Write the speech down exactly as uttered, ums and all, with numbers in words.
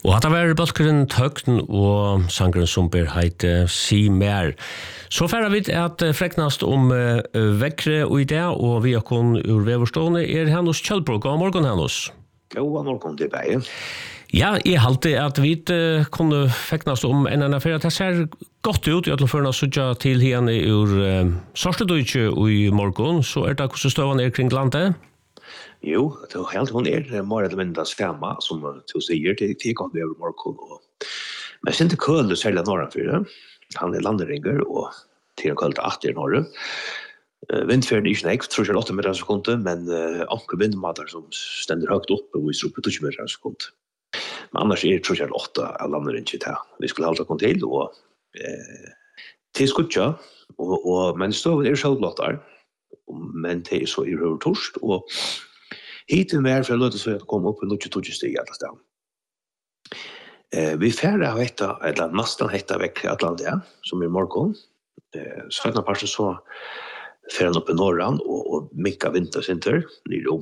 Og hatt var balkeren tøgten og sangren som ber heite Si mer. Så færre vi at freknast om uh, vekkre og idé, og vi har kun ur veverstående er Hennos Kjellbrok. God morgen, Hennos. God morgen til deg. Ja, jeg halte at vi uh, kunne freknast om en annen ferie. Det ser godt ut i alle førne sutja til henne ur uh, Sorstedøyke i morgen, så er det hvordan støvende er kring landet. Jo, det er helt hun er mer eller mindre samme, som du sier, til til kan vi over morgen. Og, men sin til køl er særlig norrønfyrer. Han er landeringer, og til en køl til atter norrøn. Uh, vindfjøren er ikke nek, tror jeg åtte meter sekunder, men uh, anker vindmater som stender høyt oppe, og viser opp på tjue meter sekunder. Men annars er det tror jeg åtte av landeringer til. Vi skulle holde kon til, og uh, til skutja, og, og, men støven er selvblottar, men det er så i røver torst, og hit er mer for å løte så å komme opp i lukkje tog stig alle sted. Eh, vi færre har hetta, eller nesten hetta vekk Atlantia, som er morgen. Eh, Søtna parten så færre opp i Norran, og, og mikka vintersinter, nere om